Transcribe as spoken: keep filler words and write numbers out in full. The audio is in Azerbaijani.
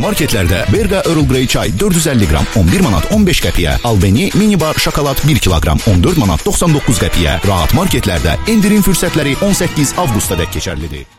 marketlərdə Berqa Earl Grey çay dörd yüz əlli qram on bir manat on beş qəpiyə, Albeni mini bar şokolad bir kiloqram on dörd manat doxsan doqquz qəpiyə, Rahat marketlərdə endirim fürsətləri on səkkiz avqusta dək keçərlidir.